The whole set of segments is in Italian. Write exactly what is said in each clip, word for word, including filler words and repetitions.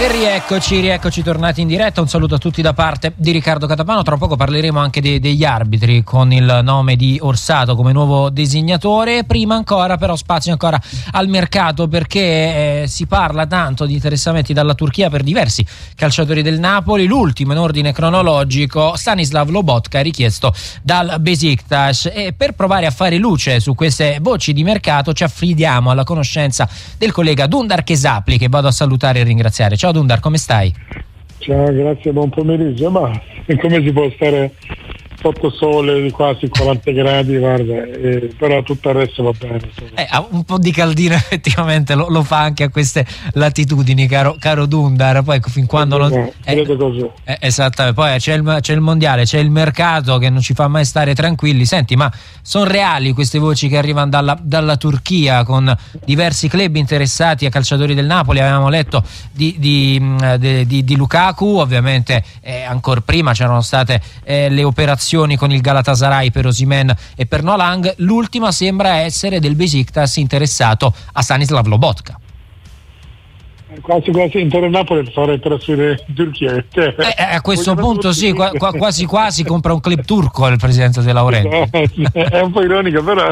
E rieccoci, rieccoci tornati in diretta. Un saluto a tutti da parte di Riccardo Catapano. Tra poco parleremo anche de- degli arbitri con il nome di Orsato come nuovo designatore. Prima ancora però spazio ancora al mercato, perché eh, si parla tanto di interessamenti dalla Turchia per diversi calciatori del Napoli. L'ultimo in ordine cronologico, Stanislav Lobotka, è richiesto dal Besiktas, e per provare a fare luce su queste voci di mercato ci affidiamo alla conoscenza del collega Dundar Kesapli, che vado a salutare e ringraziare. Ciao Dundar, come stai? Ciao, grazie, buon pomeriggio. Ma come si può stare sotto sole di quasi quaranta gradi, guarda, eh, però tutto il resto va bene. Eh, un po' di caldino effettivamente lo, lo fa anche a queste latitudini, caro, caro Dundar. Poi fin quando non no, eh, così. Eh, esattamente, poi c'è il, c'è il mondiale, c'è il mercato che non ci fa mai stare tranquilli. Senti, ma sono reali queste voci che arrivano dalla, dalla Turchia, con diversi club interessati a calciatori del Napoli? Avevamo letto di, di, di, di, di Lukaku, ovviamente eh, ancora prima c'erano state eh, le operazioni con il Galatasaray per Osimhen e per Nolang. L'ultima sembra essere del Besiktas interessato a Stanislav Lobotka. Quasi quasi intorno a Napoli farei trasferire in Turchia. Eh, a questo punto sì, qua, qua, quasi quasi compra un club turco il presidente De Laurentiis. È un po' ironica, però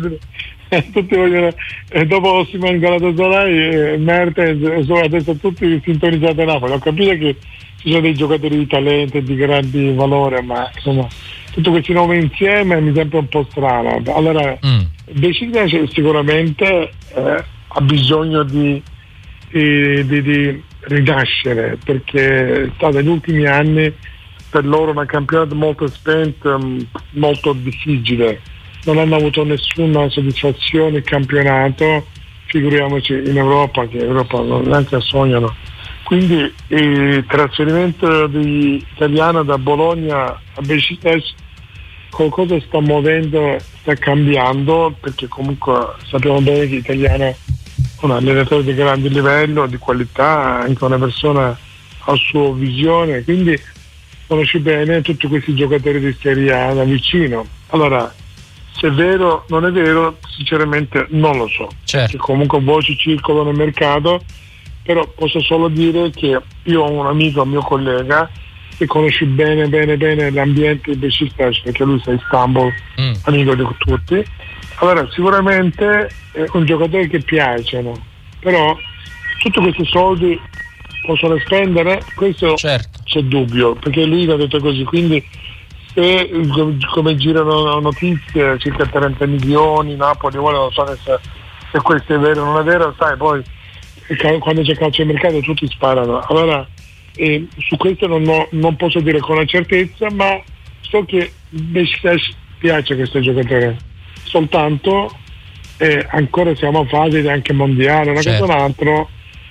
tutti vogliono, eh, dopo Osimhen, Galatasaray, eh, Mertens, sono adesso tutti sintonizzati a Napoli. Ho capito che ci sono dei giocatori di talento e di grandi valore, ma insomma tutti questi nomi insieme mi sembra un po' strano. Allora mm. Besiktas sicuramente eh, ha bisogno di, di, di, di rinascere, perché è stato negli ultimi anni per loro un campionato molto spento, molto difficile, non hanno avuto nessuna soddisfazione il campionato, figuriamoci in Europa, che in Europa non neanche sognano. Quindi il trasferimento di italiano da Bologna a Besiktas qualcosa sta muovendo, sta cambiando, perché comunque sappiamo bene che l'italiano è un allenatore di grande livello, di qualità, anche una persona a sua visione, quindi conosci bene tutti questi giocatori di Serie A da vicino. Allora, se è vero o non è vero, sinceramente non lo so, certo. Perché comunque voci circolano nel mercato, però posso solo dire che io ho un amico, un mio collega, che conosce bene bene bene l'ambiente di Besiktas, perché lui sta a Istanbul, mm. amico di tutti. Allora sicuramente è un giocatore che piacciono, però tutti questi soldi possono spendere, questo certo. C'è dubbio, perché lui l'ha detto così, quindi se come girano notizie circa trenta milioni, Napoli vuole, non so se, se questo è vero o non è vero, sai, poi quando c'è calcio di mercato tutti sparano. Allora eh, su questo non, ho, non posso dire con la certezza, ma so che Besiktas piace questo giocatore, soltanto eh, ancora siamo a fase di anche mondiale, una certo. cosa un altro,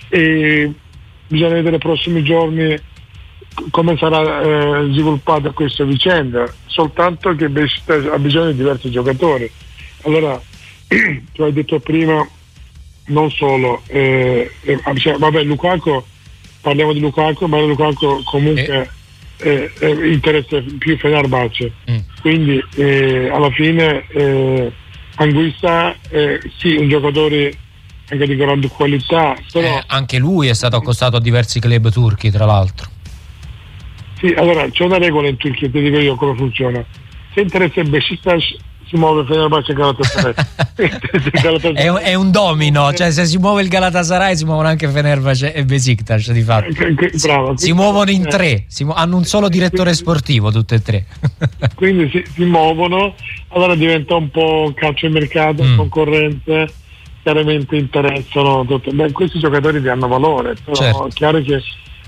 e bisogna vedere nei prossimi giorni come sarà eh, sviluppata questa vicenda, soltanto che Besiktas ha bisogno di diversi giocatori. Allora tu hai detto prima, non solo eh, eh, vabbè, Lukaku, parliamo di Lukaku, ma Lukaku comunque eh. eh, eh, interessa più Fenerbahce, mm. quindi eh, alla fine eh, Anguissa eh, sì, un giocatore anche di grande qualità, però eh, anche lui è stato accostato a diversi club turchi, tra l'altro. Sì, allora c'è una regola in Turchia, ti dico io come funziona: se interessa il Besiktas si muove Fenerbahce e Galatasaray. è, un, è un domino, cioè se si muove il Galatasaray si muovono anche Fenerbahce e Besiktas, di fatto. Bravo, si muovono in tre, si mu- hanno un solo direttore quindi, sportivo tutte e tre. Quindi si, si muovono, allora diventa un po' calcio di mercato, mm. concorrenze, chiaramente interessano tutto. Beh, questi giocatori ti hanno valore, però certo. è chiaro che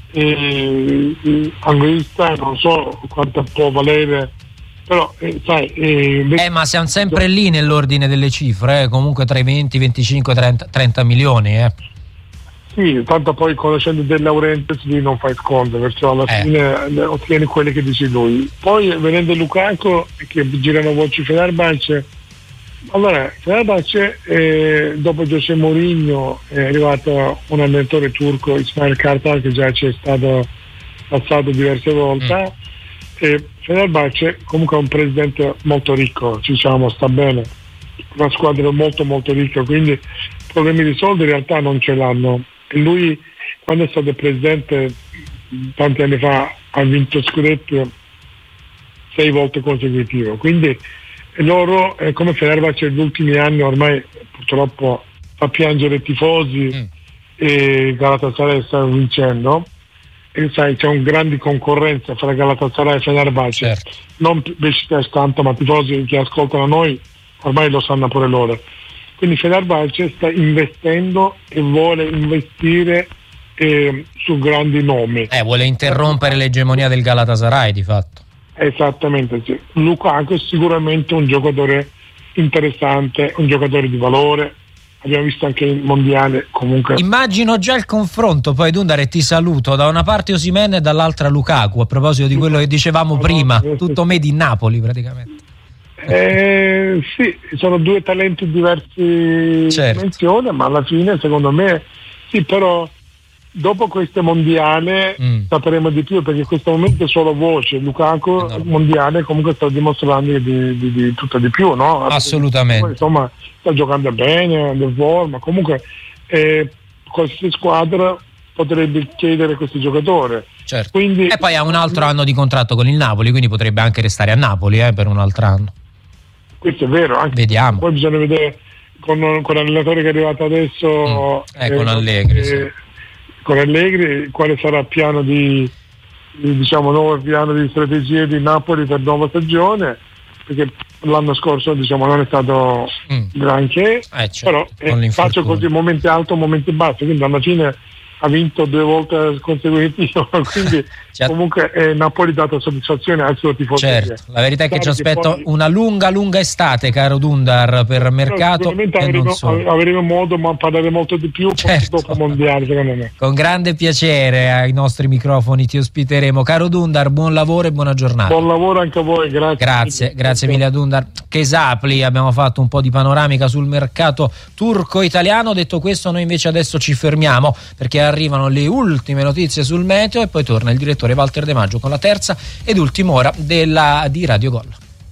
eh, Anguissa non so quanto può valere, però eh, sai eh, eh, ma siamo sempre lì nell'ordine delle cifre, eh, comunque tra i venti, venticinque, trenta, trenta milioni eh. Sì, tanto poi conoscendo De Laurentiis lì non fai sconto, perciò alla eh. fine eh, ottieni quelle che dici lui. Poi venendo Lukaku, che girano voci Fenerbahce, allora Fenerbahce eh, dopo José Mourinho è arrivato un allenatore turco, Ismail Kartal, che già c'è stato passato diverse volte. Mm. E Fenerbahce comunque è un presidente molto ricco, diciamo, sta bene, una squadra molto molto ricca, quindi problemi di soldi in realtà non ce l'hanno. e lui quando è stato presidente tanti anni fa ha vinto scudetti sei volte consecutivo, quindi loro eh, come Fenerbahce negli ultimi anni ormai purtroppo fa piangere i tifosi mm. e Galatasaray sta vincendo e sai c'è un grande concorrenza fra Galatasaray e Fenerbahce, certo. Non Beşiktaş tanto, ma tifosi che ascoltano noi ormai lo sanno pure loro, quindi Fenerbahce sta investendo e vuole investire eh, su grandi nomi, eh, vuole interrompere l'egemonia del Galatasaray di fatto. Esattamente, sì. Lukaku è sicuramente un giocatore interessante, un giocatore di valore, abbiamo visto anche il mondiale comunque. Immagino già il confronto poi Dundar, e ti saluto, da una parte Osimhen e dall'altra Lukaku, a proposito di quello che dicevamo prima, tutto made in Napoli praticamente. Eh, sì, sono due talenti diversi, certo. Dimensione, ma alla fine secondo me sì, però dopo questo mondiale mm. sapremo di più, perché in questo momento è solo voce. Lukaku il mondiale comunque sta dimostrando di, di, di tutto di più, no? Assolutamente. Poi, insomma, sta giocando bene, in forma, comunque eh, qualsiasi squadra potrebbe chiedere questo giocatore. Certo. Quindi, e poi ha un altro anno di contratto con il Napoli, quindi potrebbe anche restare a Napoli eh, per un altro anno. Questo è vero, anche vediamo. Poi bisogna vedere con, con l'allenatore che è arrivato adesso mm. eh, con Allegri. Eh, sì. Con Allegri quale sarà il piano di, di diciamo nuovo piano di strategie di Napoli per nuova stagione, perché l'anno scorso diciamo non è stato mm. granché, eh, certo, però eh, faccio così momenti alti momenti bassi, quindi alla fine ha vinto due volte consecutivo, quindi certo. Comunque eh, Napoli ha dato soddisfazione al suo tifoso. Certo, la verità è che ci aspetto poi una lunga lunga estate, caro Dundar, per mercato e avremo, non solo. Avremo modo ma parlare molto di più certo. dopo mondiale, secondo me. Con grande piacere ai nostri microfoni ti ospiteremo. Caro Dundar, buon lavoro e buona giornata. Buon lavoro anche a voi, grazie. Grazie, grazie mille a Dundar Chesapli. Abbiamo fatto un po' di panoramica sul mercato turco-italiano. Detto questo, noi invece adesso ci fermiamo perché arrivano le ultime notizie sul meteo e poi torna il direttore Walter De Maggio con la terza ed ultima ora della, di Radio Gol.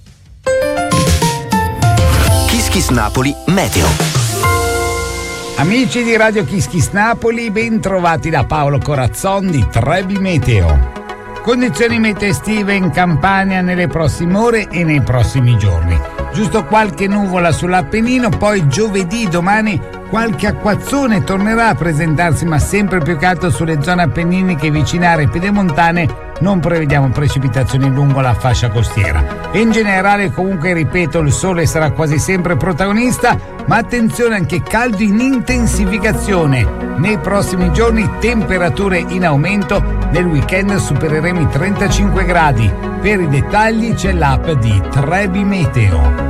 Kiss Kiss Napoli Meteo. Amici di Radio Kiss Kiss Napoli, ben trovati da Paolo Corazzon di Trebi Meteo. Condizioni meteo estive in Campania nelle prossime ore e nei prossimi giorni. Giusto qualche nuvola sull'Appennino, poi giovedì, domani, qualche acquazzone tornerà a presentarsi, ma sempre più che altro sulle zone appenniniche vicinare e pedemontane. Non prevediamo precipitazioni lungo la fascia costiera. E in generale, comunque, ripeto, il sole sarà quasi sempre protagonista, ma attenzione, anche caldo in intensificazione. Nei prossimi giorni temperature in aumento, nel weekend supereremo i trentacinque gradi. Per i dettagli c'è l'app di Trebi Meteo.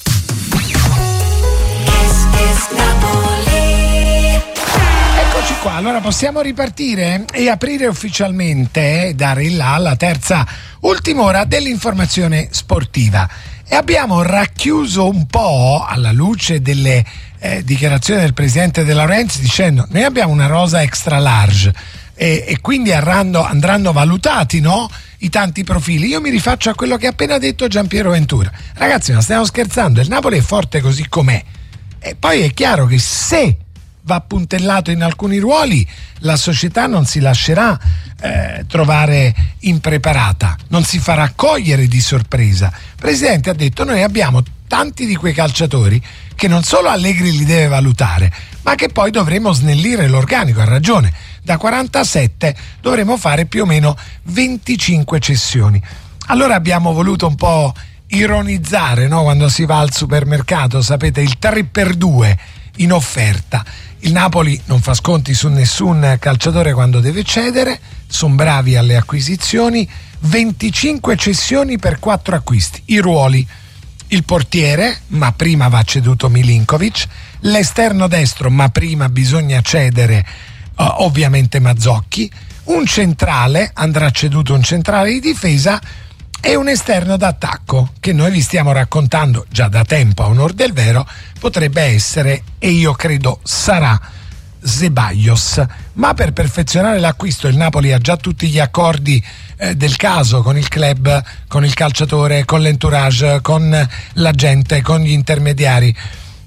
Qua, allora possiamo ripartire e aprire ufficialmente, dare il là alla terza ultima ora dell'informazione sportiva. E abbiamo racchiuso un po' alla luce delle eh, dichiarazioni del presidente De Laurentiis, dicendo: noi abbiamo una rosa extra large e, e quindi andranno, andranno valutati, no? I tanti profili. Io mi rifaccio a quello che ha appena detto Giampiero Ventura. Ragazzi, ma stiamo scherzando, il Napoli è forte così com'è. E poi è chiaro che se va puntellato in alcuni ruoli, la società non si lascerà eh, trovare impreparata, non si farà cogliere di sorpresa. Il presidente ha detto: noi abbiamo tanti di quei calciatori che non solo Allegri li deve valutare, ma che poi dovremo snellire l'organico. Ha ragione, da quarantasette dovremo fare più o meno venticinque cessioni. Allora abbiamo voluto un po' ironizzare, no? Quando si va al supermercato, sapete, il tre per due in offerta. Il Napoli non fa sconti su nessun calciatore quando deve cedere, sono bravi alle acquisizioni, venticinque cessioni per quattro acquisti. I ruoli: il portiere, ma prima va ceduto Milinkovic, l'esterno destro, ma prima bisogna cedere uh, ovviamente Mazzocchi, un centrale, andrà ceduto un centrale di difesa, e un esterno d'attacco che noi vi stiamo raccontando già da tempo, a onor del vero, potrebbe essere, e io credo sarà, Ceballos. Ma per perfezionare l'acquisto il Napoli ha già tutti gli accordi eh, del caso con il club, con il calciatore, con l'entourage, con l'agente, con gli intermediari.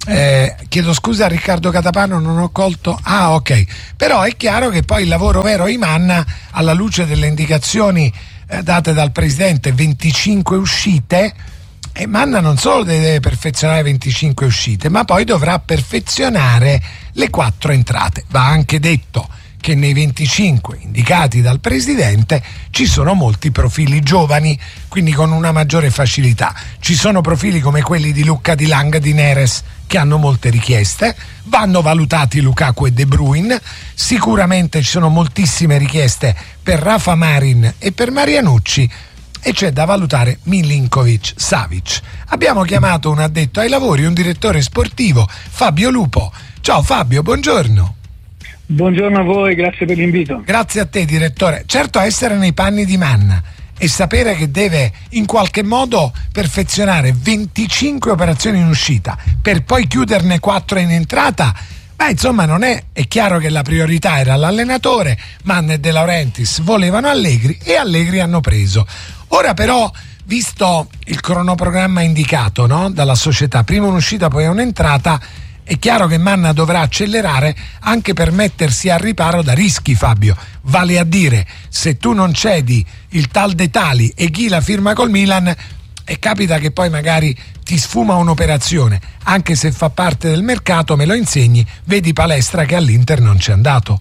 Eh, chiedo scusa a Riccardo Catapano, non ho colto. Ah, ok. Però è chiaro che poi il lavoro vero di Manna, alla luce delle indicazioni eh, date dal presidente, venticinque uscite, e Manna non solo deve perfezionare venticinque uscite, ma poi dovrà perfezionare le quattro entrate. Va anche detto che nei venticinque indicati dal presidente ci sono molti profili giovani, quindi con una maggiore facilità. Ci sono profili come quelli di Lucca, Di Lang, Di Neres, che hanno molte richieste. Vanno valutati Lukaku e De Bruyne. Sicuramente ci sono moltissime richieste per Rafa Marin e per Marianucci, e c'è da valutare Milinkovic Savic. Abbiamo chiamato un addetto ai lavori, un direttore sportivo, Fabio Lupo. Ciao Fabio, buongiorno. Buongiorno a voi, grazie per l'invito. Grazie a te, direttore. Certo, essere nei panni di Manna e sapere che deve in qualche modo perfezionare venticinque operazioni in uscita per poi chiuderne quattro in entrata, ma insomma non è, è chiaro che la priorità era l'allenatore. Manna e De Laurentiis volevano Allegri e Allegri hanno preso. Ora però, visto il cronoprogramma indicato, no, dalla società, prima un'uscita poi un'entrata, è chiaro che Manna dovrà accelerare anche per mettersi al riparo da rischi, Fabio. Vale a dire, se tu non cedi il tal De Tali e chi la firma col Milan, e capita che poi magari ti sfuma un'operazione, anche se fa parte del mercato, me lo insegni, vedi Palestra che all'Inter non c'è andato.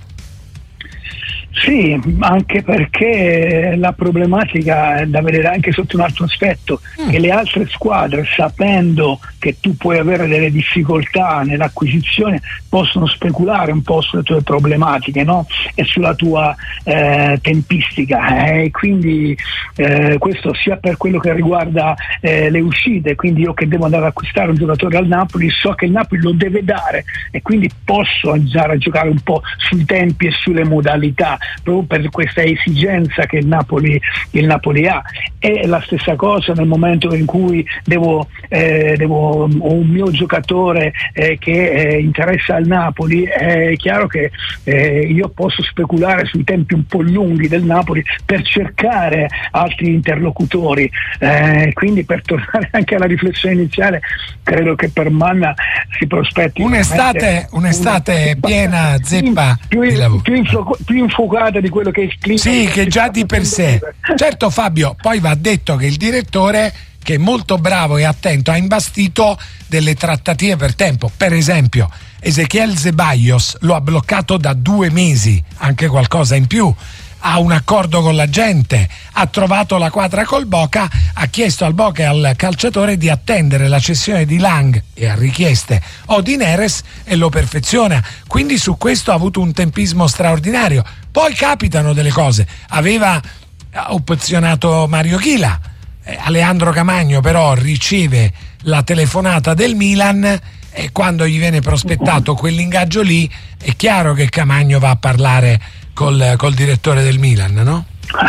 Sì, anche perché la problematica è da vedere anche sotto un altro aspetto, mm. che le altre squadre, sapendo che tu puoi avere delle difficoltà nell'acquisizione, possono speculare un po' sulle tue problematiche, no? E sulla tua eh, tempistica, e eh? quindi eh, questo sia per quello che riguarda eh, le uscite. Quindi io che devo andare ad acquistare un giocatore al Napoli, so che il Napoli lo deve dare e quindi posso andare a giocare un po' sui tempi e sulle modalità, proprio per questa esigenza che il Napoli, il Napoli ha. È la stessa cosa nel momento in cui devo, eh, devo ho un mio giocatore eh, che eh, interessa al Napoli. È chiaro che eh, io posso speculare sui tempi un po' lunghi del Napoli per cercare altri interlocutori, eh, quindi per tornare anche alla riflessione iniziale, credo che per Manna si prospetti un'estate, un'estate una, piena zeppa più, di lavoro, più, info, più infuocata di quello che è il clima. Sì, che già di per sé. Certo Fabio, poi va detto che il direttore, che è molto bravo e attento, ha imbastito delle trattative per tempo. Per esempio Ezequiel Zeballos lo ha bloccato da due mesi, anche qualcosa in più. Ha un accordo con la gente, ha trovato la quadra col Boca, ha chiesto al Boca e al calciatore di attendere la cessione di Lang e a richieste o di Neres e lo perfeziona. Quindi su questo ha avuto un tempismo straordinario. Poi capitano delle cose. Aveva opzionato Mario Chila, eh, Alejandro Camagno però riceve la telefonata del Milan e quando gli viene prospettato quell'ingaggio lì è chiaro che Camagno va a parlare Col, col direttore del Milan, no?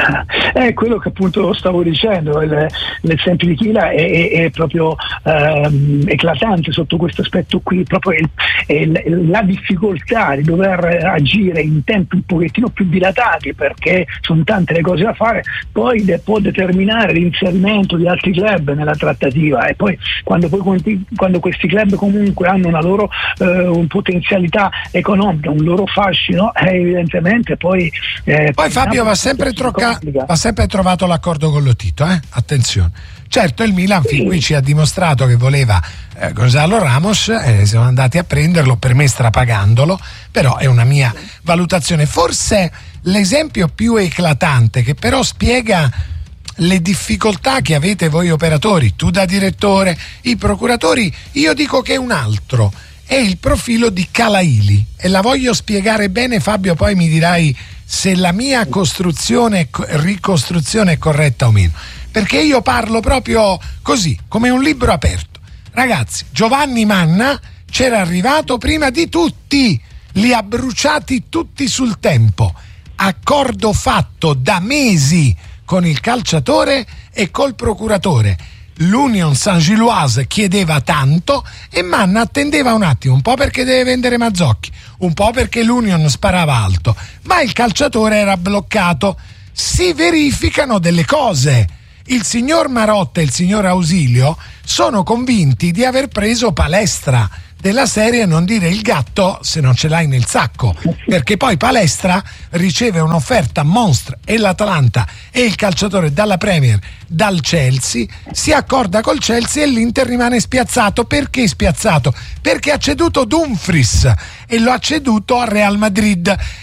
È quello che appunto stavo dicendo. Il, l'esempio di Chila è, è, è proprio ehm, eclatante sotto questo aspetto qui, proprio il, il, la difficoltà di dover agire in tempi un pochettino più dilatati, perché sono tante le cose da fare, poi de, può determinare l'inserimento di altri club nella trattativa, e poi quando, poi, quando questi club comunque hanno una loro eh, un potenzialità economica, un loro fascino, eh, evidentemente poi eh, poi Fabio va sempre troppo ha sempre trovato l'accordo con Lotito, eh? Attenzione. Certo, il Milan fin qui ci ha dimostrato che voleva eh, Gonzalo Ramos, eh, siamo andati a prenderlo, per me strapagandolo, però è una mia valutazione. Forse l'esempio più eclatante, che però spiega le difficoltà che avete voi operatori, tu da direttore, i procuratori, io dico che è un altro, è il profilo di Calaili, e la voglio spiegare bene, Fabio, poi mi dirai se la mia costruzione, ricostruzione è corretta o meno, perché io parlo proprio così, come un libro aperto. Ragazzi, Giovanni Manna c'era arrivato prima di tutti, li ha bruciati tutti sul tempo, accordo fatto da mesi con il calciatore e col procuratore. L'Union Saint-Gilloise chiedeva tanto e Manna attendeva un attimo, un po' perché deve vendere Mazzocchi, un po' perché l'Union sparava alto, ma il calciatore era bloccato. Si verificano delle cose. Il signor Marotta e il signor Ausilio sono convinti di aver preso Palestra, della serie non dire il gatto se non ce l'hai nel sacco, perché poi Palestra riceve un'offerta monstre e l'Atalanta e il calciatore dalla Premier, dal Chelsea, si accorda col Chelsea e l'Inter rimane spiazzato. Perché spiazzato? Perché ha ceduto Dumfries e lo ha ceduto al Real Madrid